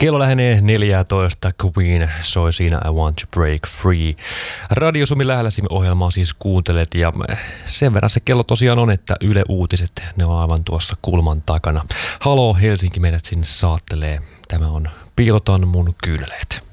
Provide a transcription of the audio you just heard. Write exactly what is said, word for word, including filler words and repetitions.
Kello lähenee neljätoista. Queen soi siinä I Want to Break Free. Radio Suomi lähelläsimme ohjelmaa siis kuuntelet ja sen verran se kello tosiaan on, että Yle Uutiset, ne on aivan tuossa kulman takana. Haloo Helsinki, meidät sinne saattelee. Tämä on Piilotan mun kyyneleet.